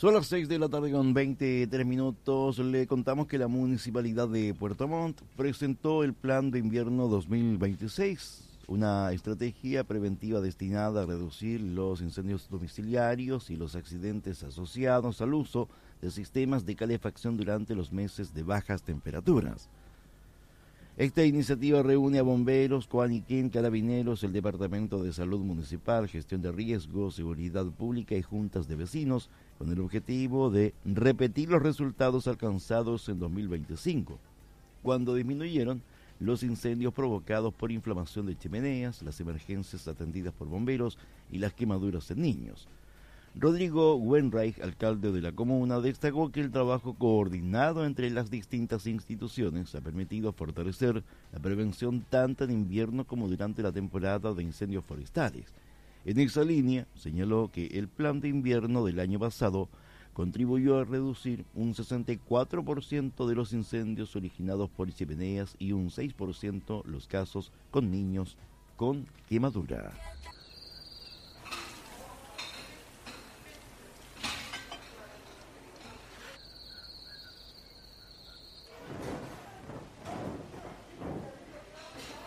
Son las 6 de la tarde con 23 minutos. Le contamos que la Municipalidad de Puerto Montt presentó el Plan de Invierno 2026, una estrategia preventiva destinada a reducir los incendios domiciliarios y los accidentes asociados al uso de sistemas de calefacción durante los meses de bajas temperaturas. Esta iniciativa reúne a bomberos, Coaniquén, carabineros, el Departamento de Salud Municipal, Gestión de Riesgos, Seguridad Pública y juntas de vecinos, con el objetivo de repetir los resultados alcanzados en 2025, cuando disminuyeron los incendios provocados por inflamación de chimeneas, las emergencias atendidas por bomberos y las quemaduras en niños. Rodrigo Wenreich, alcalde de la comuna, destacó que el trabajo coordinado entre las distintas instituciones ha permitido fortalecer la prevención tanto en invierno como durante la temporada de incendios forestales. En esa línea, señaló que el plan de invierno del año pasado contribuyó a reducir un 64% de los incendios originados por chimeneas y un 6% los casos con niños con quemadura.